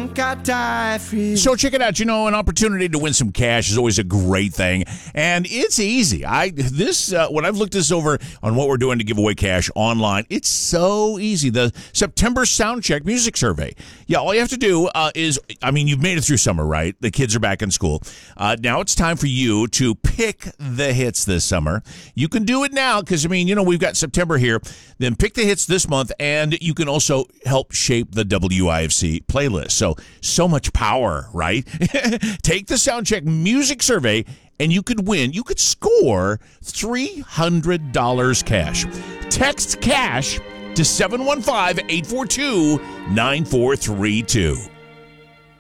think I'd die for you. So check it out. An opportunity to win some cash is always a great thing, and it's easy. When I've looked this over on what we're doing to give away cash online, it's so easy. The September Soundcheck Music Survey. Yeah, all you have to do you've made it through summer, right? The kids are back in school. Now it's time for you to pick the hits this summer. You can do it now because, we've got September here. Then pick the hits this month, and you can also help shape the WIFC playlist. So much power, right? Take the Soundcheck Music Survey, and you could win. You could score $300 cash. Text cash to 715-842-9432.